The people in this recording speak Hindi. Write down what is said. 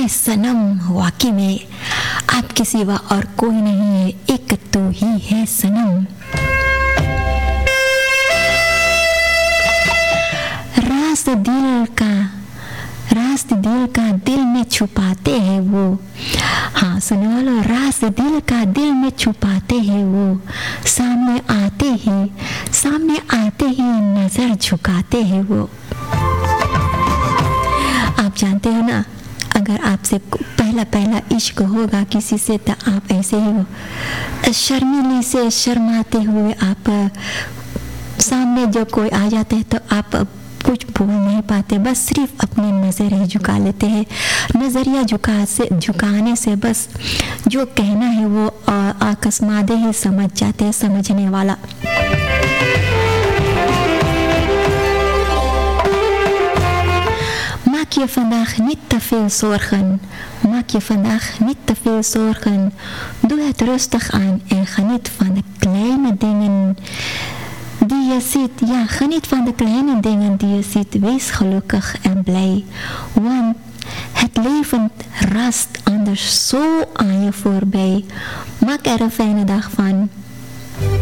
है सनम, वाकई में आपके सिवा और कोई नहीं है, एक तो ही है सनम। राज दिल का दिल में छुपाते हैं वो। हाँ सुनो वालों, राज दिल का दिल में छुपाते हैं वो, सामने आते ही नजर झुकाते हैं वो। आप जानते हो ना, अगर आपसे पहला इश्क होगा किसी से तो आप ऐसे ही हो, शर्मीली से शर्माते हुए आप सामने जो कोई आ जाते हैं तो आप कुछ बोल नहीं पाते, बस सिर्फ अपनी नज़र ही झुका लेते हैं। नज़रिया झुकाने से बस जो कहना है वो अकस्मात ही समझ जाते हैं समझने वाला। Maak je vandaag niet te veel zorgen. Doe het rustig aan en geniet van de kleine dingen die je ziet. Ja, geniet van de kleine dingen die je ziet. Wees gelukkig en blij. Want het leven rast anders zo aan je voorbij. Maak er een fijne dag van.